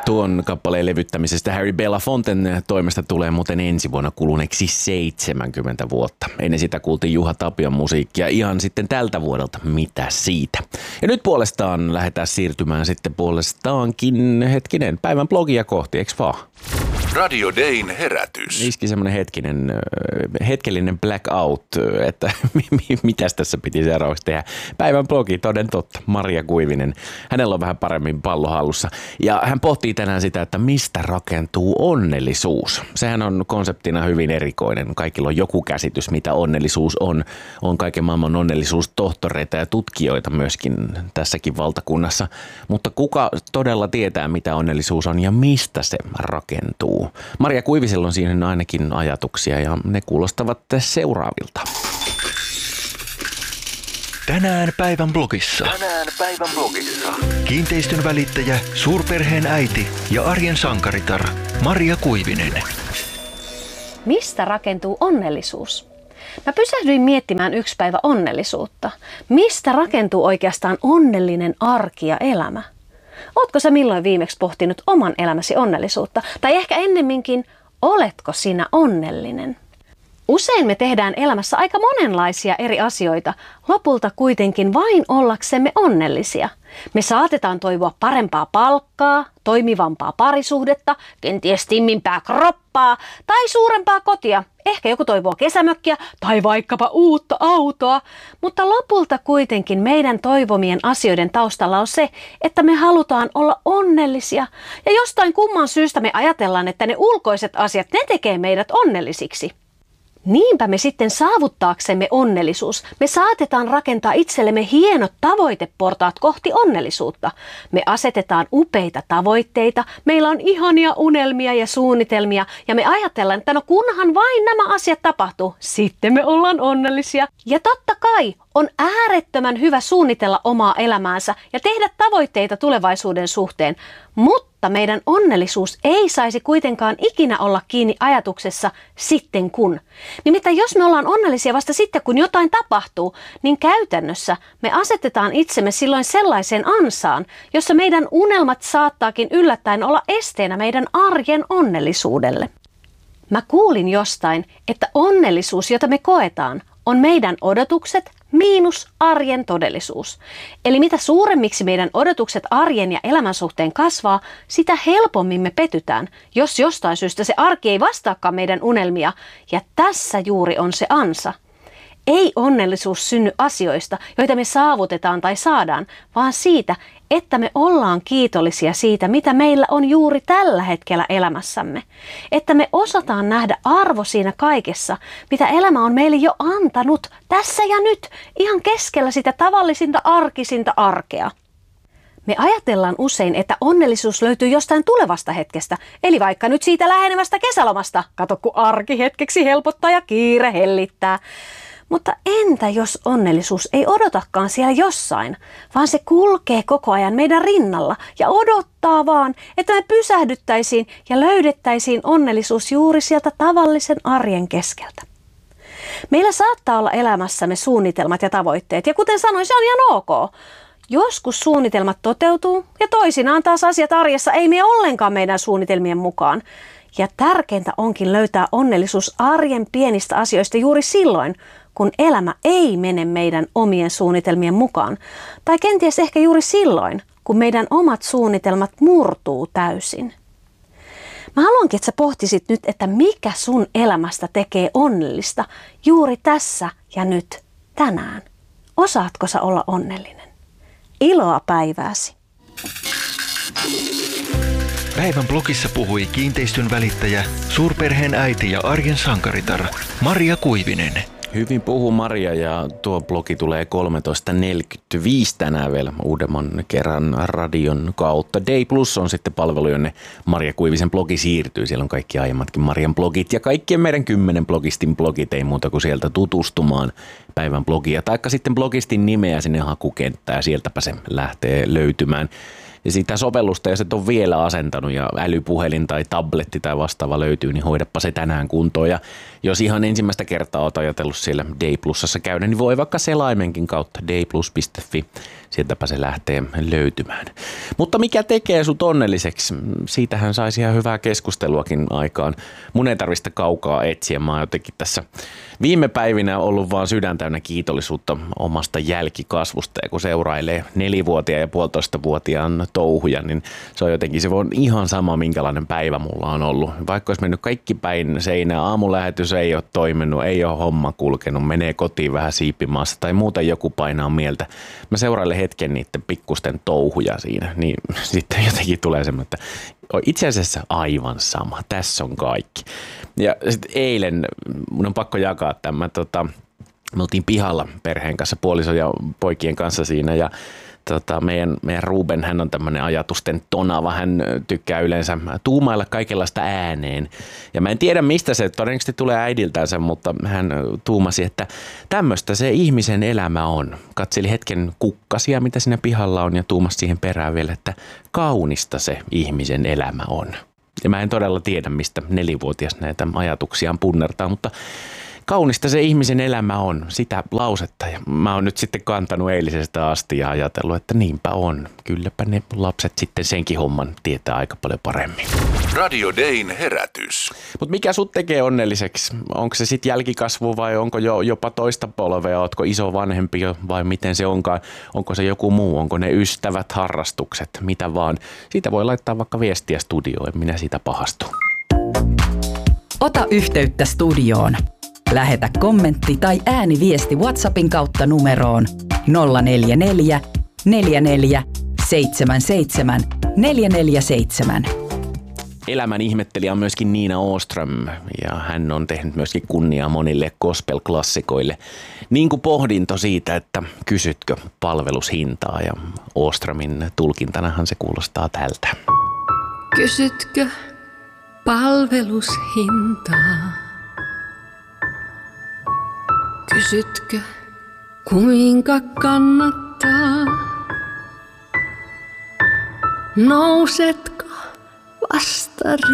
Tuon kappaleen levyttämisestä Harry Belafonten toimesta tulee muuten ensi vuonna kuluneeksi 70 vuotta. Ennen sitä kuultiin Juha Tapion musiikkia ihan sitten tältä vuodelta. Mitä siitä? Ja nyt puolestaan lähdetään siirtymään sitten puolestaankin päivän blogia kohti, eikö vaan? Radio Dayn herätys. Iski semmoinen hetkellinen blackout, että mitäs tässä piti seuraavaksi tehdä. Päivän blogi, toden totta, Maria Kuivinen. Hänellä on vähän paremmin pallo hallussa. Ja hän pohtii tänään sitä, että mistä rakentuu onnellisuus. Sehän on konseptina hyvin erikoinen. Kaikilla on joku käsitys, mitä onnellisuus on. On kaiken maailman onnellisuustohtoreita ja tutkijoita myöskin tässäkin valtakunnassa. Mutta kuka todella tietää, mitä onnellisuus on ja mistä se rakentuu? Maria Kuivisella on siihen ainakin ajatuksia ja ne kuulostavat seuraavilta. Tänään päivän blogissa. Kiinteistön välittäjä, suurperheen äiti ja arjen sankaritar Maria Kuivinen. Mistä rakentuu onnellisuus? Mä pysähdyin miettimään yksi päivä onnellisuutta. Mistä rakentuu oikeastaan onnellinen arki ja elämä? Ootko sä milloin viimeksi pohtinut oman elämäsi onnellisuutta? Tai ehkä ennemminkin, oletko sinä onnellinen? Usein me tehdään elämässä aika monenlaisia eri asioita, lopulta kuitenkin vain ollaksemme onnellisia. Me saatetaan toivoa parempaa palkkaa, toimivampaa parisuhdetta, kenties timmimpää kroppaa tai suurempaa kotia. Ehkä joku toivoo kesämökkiä tai vaikkapa uutta autoa, mutta lopulta kuitenkin meidän toivomien asioiden taustalla on se, että me halutaan olla onnellisia. Ja jostain kumman syystä me ajatellaan, että ne ulkoiset asiat, ne tekee meidät onnellisiksi. Niinpä me sitten saavuttaaksemme onnellisuus, me saatetaan rakentaa itsellemme hienot tavoiteportaat kohti onnellisuutta. Me asetetaan upeita tavoitteita, meillä on ihania unelmia ja suunnitelmia ja me ajatellaan, että no kunhan vain nämä asiat tapahtuu, sitten me ollaan onnellisia. Ja totta kai on äärettömän hyvä suunnitella omaa elämäänsä ja tehdä tavoitteita tulevaisuuden suhteen, mutta meidän onnellisuus ei saisi kuitenkaan ikinä olla kiinni ajatuksessa sitten kun. Nimittäin jos me ollaan onnellisia vasta sitten kun jotain tapahtuu, niin käytännössä me asetetaan itsemme silloin sellaiseen ansaan, jossa meidän unelmat saattaakin yllättäen olla esteenä meidän arjen onnellisuudelle. Mä kuulin jostain, että onnellisuus, jota me koetaan, on meidän odotukset miinus arjen todellisuus. Eli mitä suuremmiksi meidän odotukset arjen ja elämän suhteen kasvaa, sitä helpommin me petytään, jos jostain syystä se arki ei vastaakaan meidän unelmia. Ja tässä juuri on se ansa. Ei onnellisuus synny asioista, joita me saavutetaan tai saadaan, vaan siitä, että me ollaan kiitollisia siitä, mitä meillä on juuri tällä hetkellä elämässämme. Että me osataan nähdä arvo siinä kaikessa, mitä elämä on meille jo antanut tässä ja nyt, ihan keskellä sitä tavallisinta arkisinta arkea. Me ajatellaan usein, että onnellisuus löytyy jostain tulevasta hetkestä, eli vaikka nyt siitä lähenevästä kesälomasta. Kato, kun arki hetkeksi helpottaa ja kiire hellittää. Mutta entä jos onnellisuus ei odotakaan siellä jossain, vaan se kulkee koko ajan meidän rinnalla ja odottaa vaan, että me pysähdyttäisiin ja löydettäisiin onnellisuus juuri sieltä tavallisen arjen keskeltä. Meillä saattaa olla elämässämme suunnitelmat ja tavoitteet, ja kuten sanoin, se on ihan ok. Joskus suunnitelmat toteutuu ja toisinaan taas asiat arjessa ei mene ollenkaan meidän suunnitelmien mukaan. Ja tärkeintä onkin löytää onnellisuus arjen pienistä asioista juuri silloin, kun elämä ei mene meidän omien suunnitelmien mukaan. Tai kenties ehkä juuri silloin, kun meidän omat suunnitelmat murtuu täysin. Mä haluankin, että sä pohtisit nyt, että mikä sun elämästä tekee onnellista juuri tässä ja nyt, tänään. Osaatko sä olla onnellinen? Iloa päivääsi! Päivän blogissa puhui kiinteistön välittäjä, suurperheen äiti ja arjen sankaritar Maria Kuivinen. Hyvin puhuu Maria ja tuo blogi tulee 13.45 tänään vielä uudemman kerran radion kautta. Day Plus on sitten palvelu, jonne Maria Kuivisen blogi siirtyy. Siellä on kaikki aiemmatkin Marian blogit ja kaikkien meidän 10 blogistin blogit. Ei muuta kuin sieltä tutustumaan päivän blogia. Taikka sitten blogistin nimeä sinne hakukenttään ja sieltäpä se lähtee löytymään. Ja sitä sovellusta, jos et ole vielä asentanut ja älypuhelin tai tabletti tai vastaava löytyy, niin hoidappa se tänään kuntoon. Ja jos ihan ensimmäistä kertaa olet ajatellut siellä Day Plusassa käydä, niin voi vaikka selaimenkin kautta dayplus.fi. Sieltäpä se lähtee löytymään. Mutta mikä tekee sut onnelliseksi? Siitähän saisi ihan hyvää keskusteluakin aikaan. Mun ei tarvista kaukaa etsiä. Mä oon jotenkin tässä viime päivinä ollut vaan sydän täynnä kiitollisuutta omasta jälkikasvusta. Ja kun seurailee 4-vuotiaan ja 1,5-vuotiaan touhuja, niin se on jotenkin, se on ihan sama minkälainen päivä mulla on ollut. Vaikka olisi mennyt kaikki päin seinään, aamulähetys ei ole toiminut, ei ole homma kulkenut, menee kotiin vähän siipimaassa tai muuten joku painaa mieltä. Mä seurailen hetken niiden pikkusten touhuja siinä, niin sitten jotenkin tulee semmoinen, että itse asiassa aivan sama, tässä on kaikki. Ja sitten eilen, mun on pakko jakaa tämä, me oltiin pihalla perheen kanssa, puolison ja poikien kanssa siinä ja meidän Ruben, hän on tämmöinen ajatusten tonava, hän tykkää yleensä tuumailla kaikenlaista ääneen. Ja mä en tiedä mistä se todennäköisesti tulee äidiltänsä, mutta hän tuumasi, että tämmöistä se ihmisen elämä on. Katseli hetken kukkasia, mitä siinä pihalla on ja tuumasi siihen perään vielä, että kaunista se ihmisen elämä on. Ja mä en todella tiedä, mistä 4-vuotias näitä ajatuksiaan punnertaa, mutta kaunista se ihmisen elämä on, sitä lausetta. Ja mä oon nyt sitten kantanut eilisestä asti ja ajatellut, että niinpä on. Kylläpä ne lapset sitten senkin homman tietää aika paljon paremmin. Radio Dayn herätys. Mutta mikä sut tekee onnelliseksi? Onko se sitten jälkikasvu vai onko jopa toista polvea? Ootko iso vanhempi vai miten se onkaan? Onko se joku muu? Onko ne ystävät, harrastukset, mitä vaan? Siitä voi laittaa vaikka viestiä studioon, en minä siitä pahastu. Ota yhteyttä studioon. Lähetä kommentti tai ääniviesti WhatsAppin kautta numeroon 044 44 77 447. Elämän ihmettelijä on myöskin Nina Åström ja hän on tehnyt myöskin kunniaa monille gospel-klassikoille. Niin kuin pohdinto siitä, että kysytkö palvelushintaa ja Åströmin tulkintanahan se kuulostaa tältä. Kysytkö palvelushintaa? Kysytkö, kuinka kannattaa? Nousetko vastari?